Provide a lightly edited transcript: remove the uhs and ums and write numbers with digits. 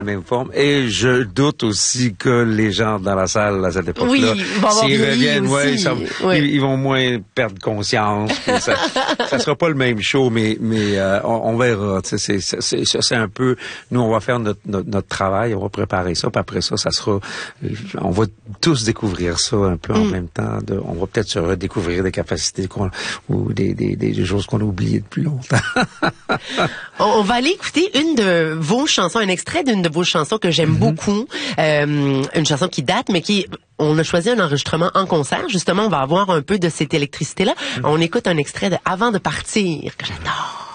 Même forme. Et je doute aussi que les gens dans la salle à cette époque-là, s'ils reviennent, ils vont moins perdre conscience. Ça sera pas le même show, mais on verra. C'est un peu. Nous, on va faire notre travail, on va préparer ça, puis après ça sera. On va tous découvrir ça un peu en même temps. On va peut-être se redécouvrir des capacités ou des choses qu'on a oubliées depuis longtemps. On va aller écouter une de vos chansons, un extrait d'une de vos chansons que j'aime beaucoup, une chanson qui date, mais on a choisi un enregistrement en concert. Justement, on va avoir un peu de cette électricité-là. On écoute un extrait de Avant de partir, que j'adore.